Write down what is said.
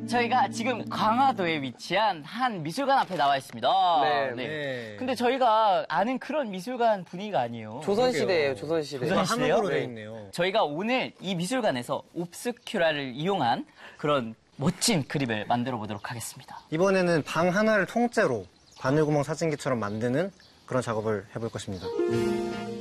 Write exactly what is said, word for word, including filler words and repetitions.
저희가 지금 강화도에 위치한 한 미술관 앞에 나와 있습니다. 네. 네. 네. 근데 저희가 아는 그런 미술관 분위기가 아니에요. 조선시대예요, 조선시대. 조선시대요? 한옥으로 네. 되어 있네요. 저희가 오늘 이 미술관에서 옵스큐라를 이용한 그런 멋진 그림을 만들어 보도록 하겠습니다. 이번에는 방 하나를 통째로 바늘구멍 사진기처럼 만드는 그런 작업을 해볼 것입니다.